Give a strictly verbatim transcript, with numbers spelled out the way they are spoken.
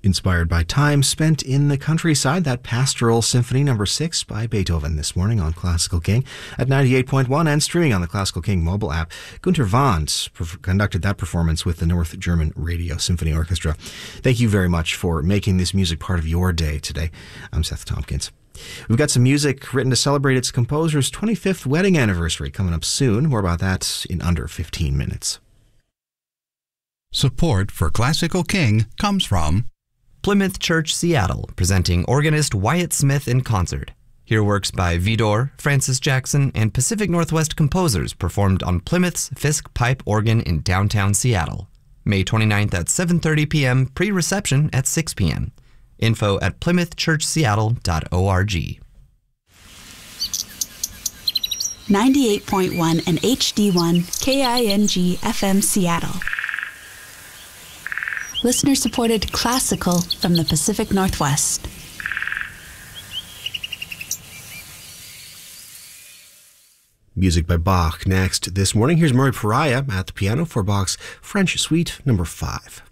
Inspired by time spent in the countryside, that Pastoral Symphony number six by Beethoven this morning on Classical King at ninety-eight point one and streaming on the Classical King mobile app. Gunter Wandt perf- conducted that performance with the North German Radio Symphony Orchestra. Thank you very much for making this music part of your day today. I'm Seth Tompkins. We've got some music written to celebrate its composer's twenty-fifth wedding anniversary coming up soon. More about that in under fifteen minutes. Support for Classical King comes from Plymouth Church Seattle, presenting organist Wyatt Smith in concert. Hear works by Vidor, Francis Jackson, and Pacific Northwest composers performed on Plymouth's Fisk Pipe Organ in downtown Seattle. May twenty-ninth at seven thirty p.m., pre-reception at six p.m. Info at plymouth church seattle dot org. ninety-eight point one and H D one K I N G F M Seattle. Listener-supported classical from the Pacific Northwest. Music by Bach next this morning. Here's Murray Pariah at the piano for Bach's French Suite number five.